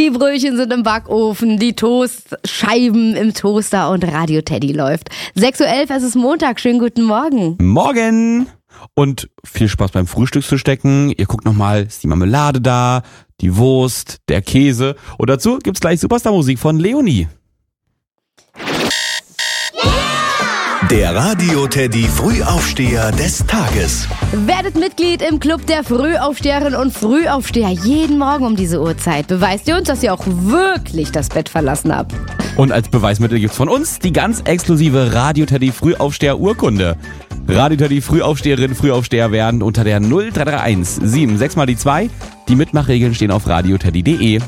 Die Brötchen sind im Backofen, die Toastscheiben im Toaster und Radio Teddy läuft. 6:11 Uhr, es ist Montag. Schönen guten Morgen. Morgen! Und viel Spaß beim Frühstück zu stecken. Ihr guckt nochmal, ist die Marmelade da, die Wurst, der Käse. Und dazu gibt's gleich Superstar-Musik von Leonie. Der Radio Teddy Frühaufsteher des Tages. Werdet Mitglied im Club der Frühaufsteherinnen und Frühaufsteher. Jeden Morgen um diese Uhrzeit beweist ihr uns, dass ihr auch wirklich das Bett verlassen habt. Und als Beweismittel gibt's von uns die ganz exklusive Radio Teddy Frühaufsteher-Urkunde. Radio Teddy Frühaufsteherinnen, Frühaufsteher werden unter der 0331 76 mal die 2. Die Mitmachregeln stehen auf radioteddy.de.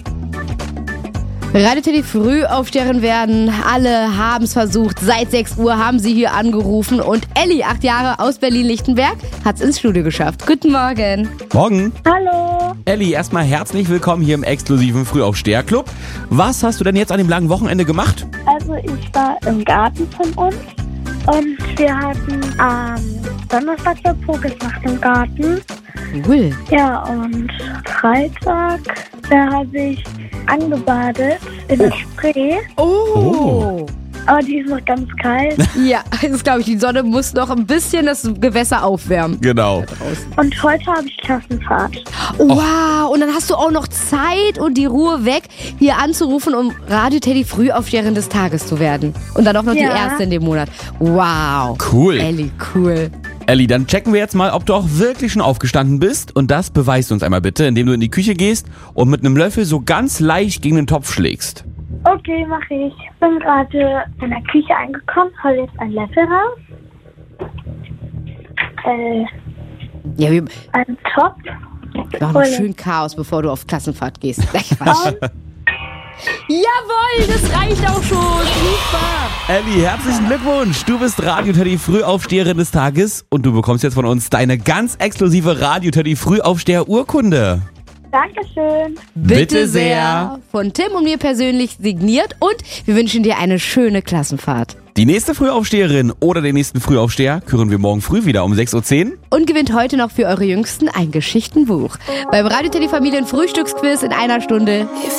Radio Teddy Frühaufsteherin werden. Alle haben es versucht. Seit 6 Uhr haben sie hier angerufen. Und Elli, 8 Jahre aus Berlin-Lichtenberg, hat es ins Studio geschafft. Guten Morgen. Morgen. Hallo. Elli, erstmal herzlich willkommen hier im exklusiven Frühaufsteher-Club. Was hast du denn jetzt an dem langen Wochenende gemacht? Also ich war im Garten von uns und wir hatten am Donnerstag der Vogelsnacht im Garten. Cool. Ja, und Freitag, da habe ich angebadet in der Spree. Oh. Aber die ist noch ganz kalt. Ja, das ist, glaube ich, die Sonne muss noch ein bisschen das Gewässer aufwärmen. Genau. Und heute habe ich Klassenfahrt. Wow, und dann hast du auch noch Zeit und die Ruhe weg, hier anzurufen, um Radio Teddy Frühaufsteherin des Tages zu werden. Und dann auch noch die Ja. erste in dem Monat. Wow. Cool. Elli, cool. Elli, dann checken wir jetzt mal, ob du auch wirklich schon aufgestanden bist. Und das beweist du uns einmal bitte, indem du in die Küche gehst und mit einem Löffel so ganz leicht gegen den Topf schlägst. Okay, mache ich. Bin gerade in der Küche angekommen, hol jetzt einen Löffel raus. Ja, wir Einen Topf. machen noch schön Chaos, bevor du auf Klassenfahrt gehst. Quatsch. Jawohl, das reicht auch schon. Super. Elli, herzlichen Glückwunsch. Du bist Radio Teddy Frühaufsteherin des Tages und du bekommst jetzt von uns deine ganz exklusive Radio Teddy Frühaufsteher-Urkunde. Dankeschön. Bitte sehr. Von Tim und mir persönlich signiert und wir wünschen dir eine schöne Klassenfahrt. Die nächste Frühaufsteherin oder den nächsten Frühaufsteher küren wir morgen früh wieder um 6:10 Uhr. Und gewinnt heute noch für eure Jüngsten ein Geschichtenbuch. Beim Radio Teddy Familien Frühstücksquiz in einer Stunde.